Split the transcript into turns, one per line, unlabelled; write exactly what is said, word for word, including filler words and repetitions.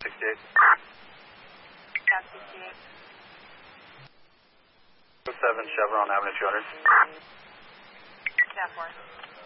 sixty-eight.
Cap sixty-eight.
seven Chevron Avenue two hundred.
Cap four.